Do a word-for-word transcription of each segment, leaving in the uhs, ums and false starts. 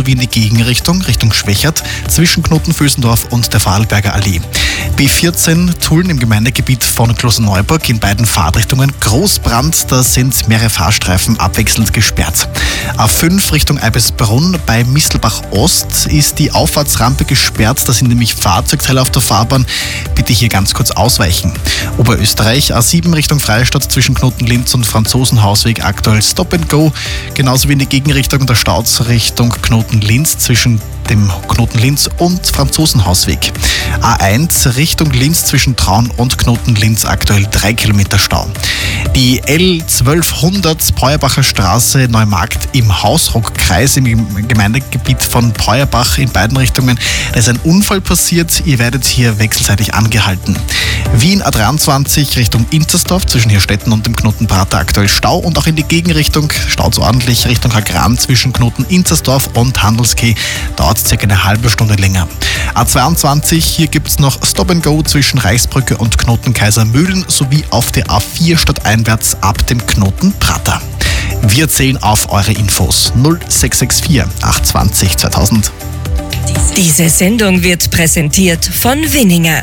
sowie in die Gegenrichtung, Richtung Schwächert, zwischen Knoten-Vösendorf und der Vorarlberger Allee. B vierzehn Tulln im Gemeindegebiet von Klosterneuburg in beiden Fahrtrichtungen. Großbrand, da sind mehrere Fahrstreifen abwechselnd gesperrt. A fünf Richtung Eibisbrunn bei Mistelbach Ost ist die Auffahrtsrampe gesperrt. Da sind nämlich Fahrzeugteile auf der Fahrbahn. Bitte hier ganz kurz ausweichen. Oberösterreich A sieben Richtung Freistadt zwischen Knoten-Linz und Franzosenhausweg aktuell Stop and Go. Genauso wie in die Gegenrichtung der Stauz Richtung Knoten-Linz zwischen dem Knoten-Linz und Franzosenhausweg. A eins Richtung Linz zwischen Traun und Knoten-Linz aktuell drei Kilometer Stau. Die L zwölfhundert Peuerbacher Straße Neumarkt im Hausruck-Kreis im Gemeindegebiet von Peuerbach in beiden Richtungen. Da ist ein Unfall passiert, ihr werdet hier wechselseitig angehalten. Wien A dreiundzwanzig Richtung Inzersdorf zwischen Hirstetten und dem Knoten Prater aktuell Stau und auch in die Gegenrichtung staut ordentlich Richtung Hagran zwischen Knoten Inzersdorf und Handelskeh dauert circa eine halbe Stunde länger. A zweiundzwanzig, hier gibt es noch Stop and Go zwischen Reichsbrücke und Knoten Kaisermühlen sowie auf der A vier stadteinwärts ab dem Knoten Prater. Wir zählen auf eure Infos null sechs sechs vier acht zwei null zweitausend. Diese Sendung wird präsentiert von Winninger.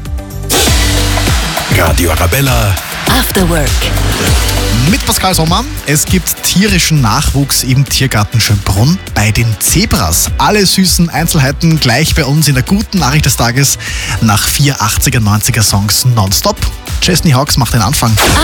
Radio Arabella. After Work. Mit Pascal Sommer. Es gibt tierischen Nachwuchs im Tiergarten Schönbrunn bei den Zebras. Alle süßen Einzelheiten gleich bei uns in der guten Nachricht des Tages nach vier achtziger, neunziger Songs nonstop. Chesney Hawks macht den Anfang.